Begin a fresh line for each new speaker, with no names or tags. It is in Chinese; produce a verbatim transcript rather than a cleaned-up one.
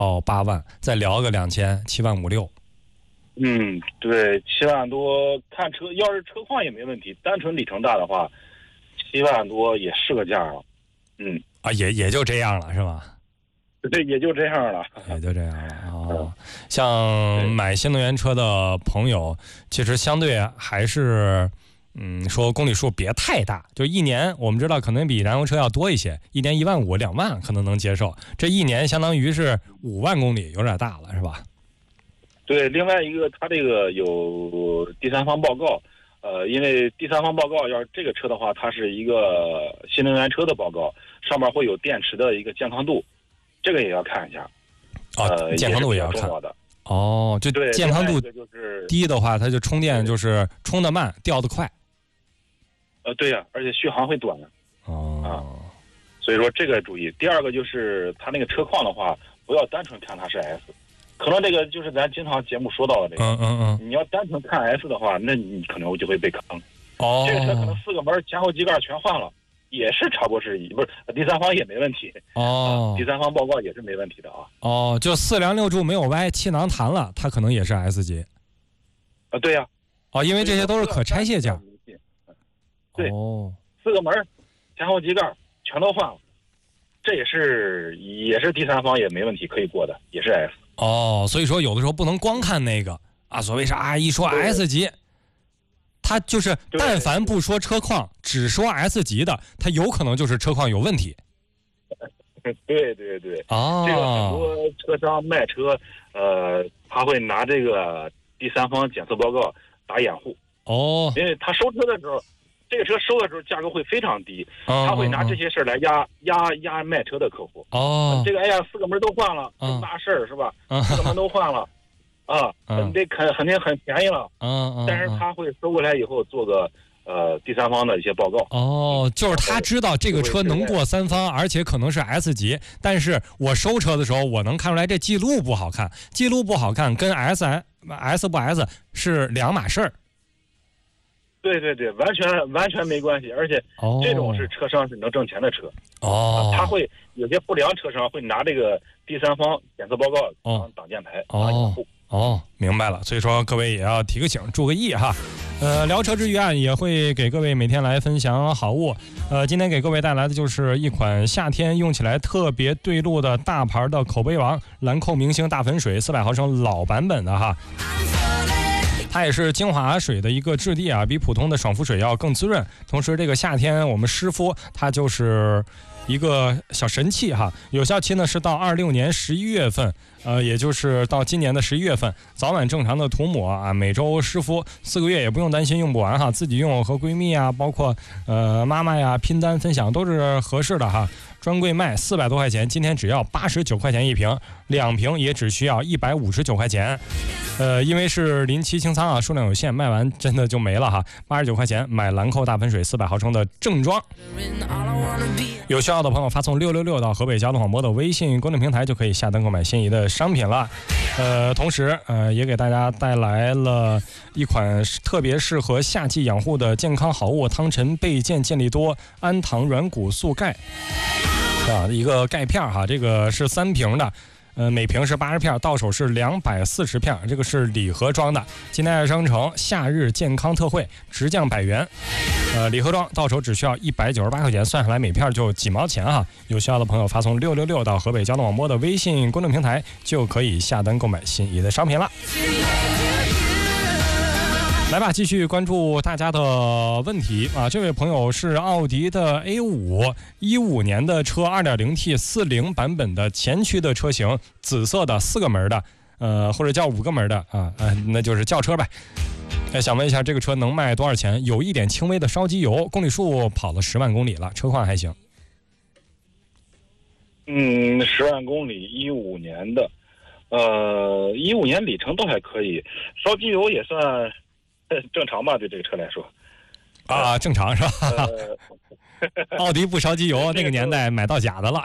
哦，八万，再聊个两千，七万五六。
嗯，对，七万多，看车，要是车况也没问题，单纯里程大的话，七万多也是个价了。嗯，
啊，也也就这样了，是吧？
对，也就这样了，
也就这样了哦。像买新能源车的朋友，其实相对还是，嗯，说公里数别太大，就一年我们知道可能比燃油车要多一些，一年一万五、两万可能能接受，这一年相当于是五万公里，有点大了，是吧？
对，另外一个，它这个有第三方报告，呃，因为第三方报告要是这个车的话，它是一个新能源车的报告，上面会有电池的一个健康度。这个也要看一下，
哦，
呃，
健康度也要看
的。
哦，就健康度低的话，它就充电就是充得慢，掉得快。
呃，对呀、啊，而且续航会短。
哦、
啊，所以说这个注意。第二个就是它那个车况的话，不要单纯看它是 S， 可能这个就是咱经常节目说到的这个。
嗯嗯嗯。
你要单纯看 S 的话，那你可能就会被坑。
哦。
这个车可能四个门前后机盖全换了。也是超过是不是第三方也没问题
哦、
啊，第三方报告也是没问题的啊。
哦，就四梁六柱没有歪，气囊弹了，它可能也是 S 级。
啊，对呀、
啊。哦，因为这些都是可拆卸件。
对。
哦。
四个门前后机盖全都换了，这也是也是第三方也没问题可以过的，也是 S。
哦，所以说有的时候不能光看那个啊，所谓啥、啊、一说 S 级。他就是但凡不说车况，只说 S 级的，他有可能就是车况有问题。
对对对，
哦，
这个很多车商卖车，呃，他会拿这个第三方检测报告打掩护。
哦，
因为他收车的时候，这个车收的时候价格会非常低，
哦、
他会拿这些事儿来压压压卖车的客户。
哦，
这个哎呀，四个门都换了，这么大事儿是吧？四个门都换了。啊，你得肯肯定很便宜了，
嗯嗯，
但是他会收过来以后做个呃第三方的一些报告。
哦，就是他知道这个车能过三方，而且可能是 S 级，但是我收车的时候，我能看出来这记录不好看，记录不好看跟 S S 不 S 是两码事儿。
对对对，完全完全没关系，而且这种是车商是能挣钱的车。
哦，
啊、他会有些不良车商会拿这个第三方检测报告当挡箭牌。
哦。哦，明白了，所以说各位也要提个醒，注个意哈。呃，聊车之余啊，也会给各位每天来分享好物。呃，今天给各位带来的就是一款夏天用起来特别对路的大牌的口碑王兰蔻明星大粉水四百毫升老版本的哈。它也是精华水的一个质地啊，比普通的爽肤水要更滋润。同时，这个夏天我们湿敷它就是一个小神器哈，有效期呢是到二六年十一月份，呃，也就是到今年的十一月份，早晚正常的涂抹啊，每周湿敷四个月也不用担心用不完哈，自己用和闺蜜啊，包括呃妈妈呀拼单分享都是合适的哈。专柜卖四百多块钱，今天只要八十九块钱一瓶，两瓶也只需要一百五十九块钱。呃，因为是临期清仓啊，数量有限，卖完真的就没了哈。八十九块钱买兰蔻大粉水四百毫升的正装。有需要的朋友发送六六六到河北交通广播的微信公众平台，就可以下单购买心仪的商品了。呃，同时呃也给大家带来了一款特别适合夏季养护的健康好物——汤臣倍健健力多氨糖软骨素钙啊，一个钙片哈，这个是三瓶的。呃，每瓶是八十片，到手是两百四十片，这个是礼盒装的。今天商城夏日健康特惠，直降百元。呃，礼盒装到手只需要一百九十八块钱，算下来每片就几毛钱哈。有需要的朋友发送六六六到河北交通广播的微信公众平台，就可以下单购买心仪的商品了。来吧，继续关注大家的问题啊！这位朋友是奥迪的 A 五，一五年的车 二点零 T 四零版本的前驱的车型，紫色的四个门的，呃，或者叫五个门的啊，呃，那就是轿车呗。呃，想问一下，这个车能卖多少钱？有一点轻微的烧机油，公里数跑了十万公里了，车况还行。
嗯，十万公里，一五年的，呃，一五年里程都还可以，烧机油也算正常吧，对这个车来说。
啊，正常是吧？
呃、
奥迪不烧机油，那个年代买到假的了。